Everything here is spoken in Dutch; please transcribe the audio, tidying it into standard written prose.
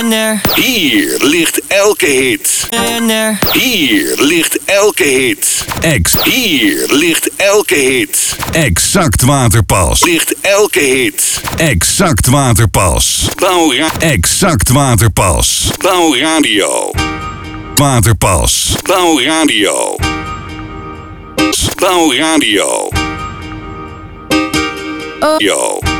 Hier ligt elke hit. Hier ligt elke hit. Hier ligt elke hit. Exact Waterpas. Ligt elke hit. Exact Waterpas. Exact Waterpas. Bouwradio. Waterpas. Bouwradio. Bouwradio. Yo.